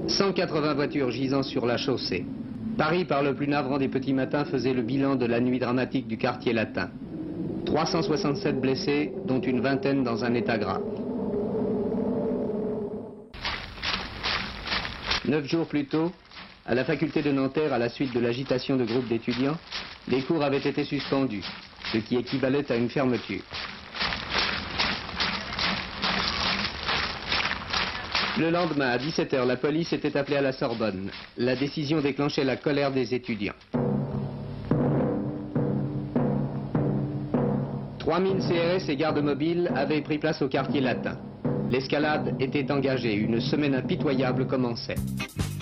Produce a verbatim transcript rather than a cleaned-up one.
cent quatre-vingts voitures gisant sur la chaussée. Paris, par le plus navrant des petits matins, faisait le bilan de la nuit dramatique du quartier latin. trois cent soixante-sept blessés, dont une vingtaine dans un état grave. Neuf jours plus tôt, à la faculté de Nanterre, à la suite de l'agitation de groupes d'étudiants, les cours avaient été suspendus, ce qui équivalait à une fermeture. Le lendemain, à dix-sept heures, la police était appelée à la Sorbonne. La décision déclenchait la colère des étudiants. trois mille C R S et gardes mobiles avaient pris place au quartier latin. L'escalade était engagée. Une semaine impitoyable commençait.